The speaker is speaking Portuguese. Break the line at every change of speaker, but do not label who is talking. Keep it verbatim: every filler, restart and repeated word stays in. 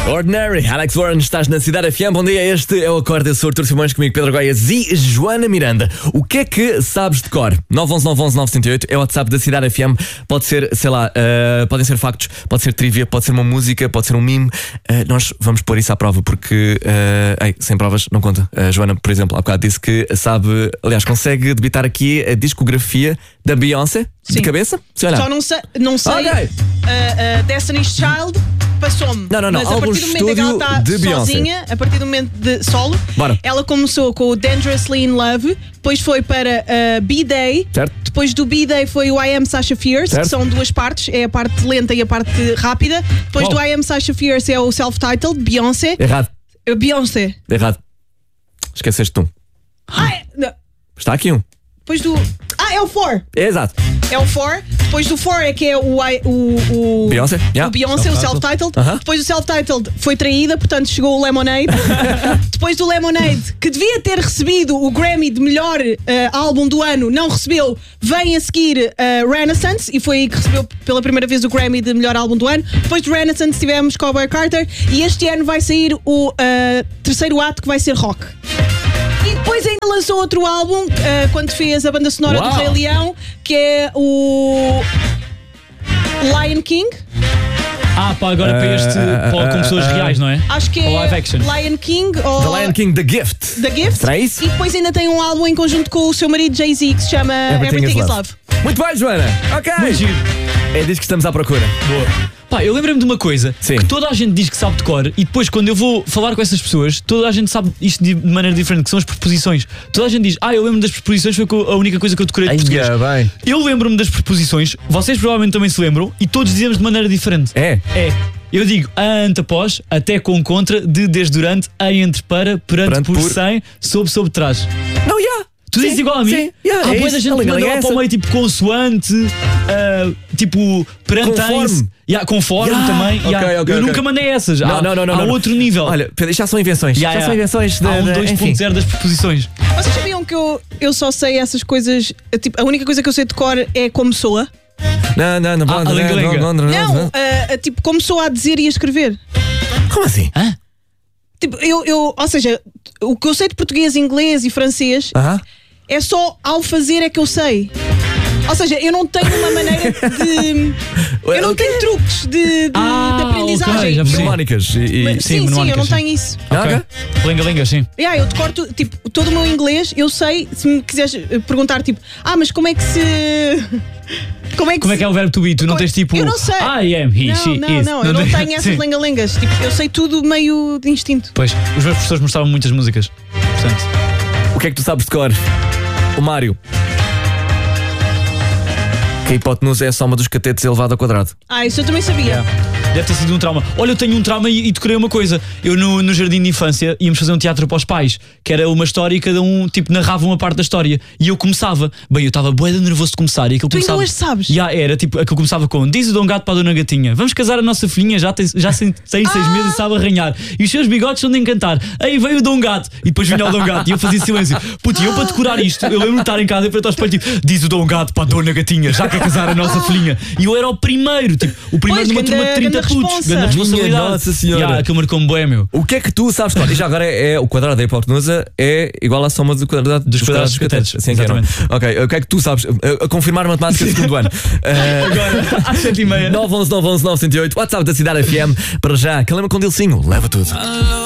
Ordinary, Alex Warren, estás na Cidade F M. Bom dia, este é o Acorde. Eu sou Artur Simões, comigo Pedro Goiás e Joana Miranda. O que é que sabes de cor? nove um um nove um um nove zero oito é o WhatsApp da Cidade F M. Pode ser, sei lá, uh, podem ser factos, pode ser trivia, pode ser uma música, pode ser um meme. Uh, nós vamos pôr isso à prova porque, uh, ei, sem provas não conta. A Joana, por exemplo, há bocado disse que sabe, aliás, consegue debitar aqui a discografia da Beyoncé. Sim. De cabeça?
Só não sei, não sei.
Okay.
Uh, uh, Destiny's Child passou-me.
Não, não, não.
Mas a
Álbum
partir do momento em que ela está
de
sozinha, a partir do momento de solo,
Bora.
ela começou com o Dangerously in Love, depois foi para uh, B-Day,
certo.
Depois do B-Day foi o I Am Sasha Fierce,
certo.
que são duas partes, é a parte lenta e a parte rápida. Depois
Uau.
do I Am Sasha Fierce é o self-titled, Beyoncé.
Errado.
Beyoncé.
Errado. Esqueceste um.
Ah, não.
Está aqui um.
Depois do... Ah, é o four.
É, exato.
É o four. Depois do four é que é o o, o
Beyoncé, yeah.
o Beyoncé, o self-titled.
Uh-huh.
Depois do self-titled foi traída, portanto chegou o Lemonade. Depois do Lemonade, que devia ter recebido o Grammy de melhor uh, álbum do ano, não recebeu. Vem a seguir uh, Renaissance e foi aí que recebeu pela primeira vez o Grammy de melhor álbum do ano. Depois de Renaissance tivemos Cowboy Carter e este ano vai sair o uh, terceiro ato, que vai ser rock. E depois ainda lançou outro álbum uh, quando fez a banda sonora
Uau.
do Rei Leão, que é o Lion King.
Ah, pá, agora uh, para este uh, uh, com pessoas uh, reais, não é?
Acho que é
live action.
Lion King ou
The Lion King, The Gift.
The Gift.
Será isso?
E depois ainda tem um álbum em conjunto com o seu marido Jay-Z que se chama Everything, Everything is, Love. Love.
Muito bem, Joana. Ok.
Muito giro.
É disso que estamos à procura.
Boa. Pá, eu lembro-me de uma coisa.
Sim.
Que toda a gente diz que sabe de cor e depois quando eu vou falar com essas pessoas, toda a gente sabe isto de maneira diferente, que são as preposições. Toda a gente diz, ah, eu lembro das preposições, foi a única coisa que eu decorei de português.
Bem.
Eu lembro-me das preposições, vocês provavelmente também se lembram e todos dizemos de maneira diferente.
É?
É. Eu digo a, ante, após, até, com, contra, de, desde, durante, em, entre, para, perante,
Perante,
por,
por,
sem, sob, sobre, trás.
Não, já. Yeah.
Tu dizes igual a mim?
Sim, yeah,
Há
é
boa da
isso,
gente que manda lá para o meio tipo consoante, uh, tipo perante,
conforme,
yeah, conforme
yeah.
também.
Okay,
Yeah.
okay,
eu
okay.
nunca mandei essas.
Não,
há,
não, não, não,
há
não,
outro nível.
Olha, Pedro, isto já são invenções.
Yeah,
já
yeah.
são invenções de,
há um dois ponto zero das preposições.
Vocês sabiam que eu, eu só sei essas coisas? Tipo, a única coisa que eu sei de cor é como soa.
Não, não, não.
Ah,
não,
lenga, lenga.
não, não,
Não, uh, uh, tipo, como soa a dizer e a escrever.
Como assim?
Hã?
Tipo, eu, eu, ou seja, o que eu sei de português, inglês e francês
uh-huh.
é só ao fazer é que eu sei. Ou seja, eu não tenho uma maneira de. Eu não tenho truques de, de,
ah,
de aprendizagem.
Okay, já
mnemónicas. E, e...
Mas, sim, sim, sim, eu não tenho isso.
Okay. Okay.
Lenga, lenga, sim.
Yeah, eu decoro, tipo, todo o meu inglês, eu sei, se me quiseres perguntar, tipo, ah, mas como é que se. Como é que,
como é, que é o verbo to be? Tu não tens tipo.
Eu não sei.
I am, he,
não,
she,
não,
is.
Não, não, eu não tenho essas lenga-lengas. Tipo, eu sei tudo meio de instinto.
Pois, os meus professores mostravam muitas músicas. Portanto.
O que é que tu sabes de cor? O Mário. Que a hipotenusa é a soma dos catetos elevado ao quadrado.
Ah, isso eu também sabia.
Yeah. Deve ter sido um trauma. Olha, eu tenho um trauma e, e decorei uma coisa. Eu no, no jardim de infância íamos fazer um teatro para os pais, que era uma história e cada um tipo narrava uma parte da história. E eu começava. Bem, eu estava bué de nervoso de começar. E aquilo
tu
começava,
ainda hoje sabes?
Já era, tipo, aquilo começava com: diz o Dom Gato para a Dona Gatinha, vamos casar a nossa filhinha, já tem, já tem seis
ah.
meses e sabe arranhar. E os seus bigodes são de encantar. Aí veio o Dom Gato. E depois vinha o Dom Gato. E eu fazia silêncio. Putz, e eu para decorar isto, eu lembro de estar em casa e para estar ao espelho, tipo, diz o Dom Gato para a Dona Gatinha, já quer casar a nossa filhinha. E eu era o primeiro, tipo, o primeiro
pois,
numa turma de trinta putos. Grande responsabilidade.
Nossa Senhora.
Yeah, aquilo marcou-me bué, meu.
O que é que tu sabes? E já agora é, é o quadrado da hipotenusa é igual à soma do quadrado dos, dos quadrados dos catetos. Assim, exatamente. Ok, o que é que tu sabes? A, a confirmar matemática do segundo ano. Uh,
agora, às sete e meia.
nove um um nove um um nove zero oito, WhatsApp da Cidade F M. Para já, que lembra com Dilcinho, leva tudo.